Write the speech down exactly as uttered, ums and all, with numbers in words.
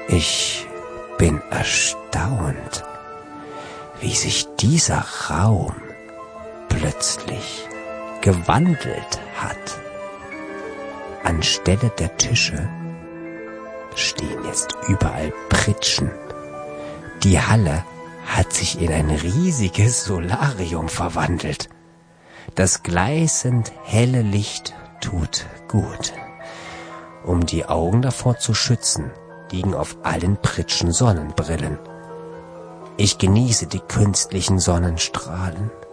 Ich bin erstaunt, wie sich dieser Raum plötzlich gewandelt hat. Anstelle der Tische stehen jetzt überall Pritschen. Die Halle hat sich in ein riesiges Solarium verwandelt. Das gleißend helle Licht tut gut. Um die Augen davor zu schützen, liegen auf allen Pritschen Sonnenbrillen. Ich genieße die künstlichen Sonnenstrahlen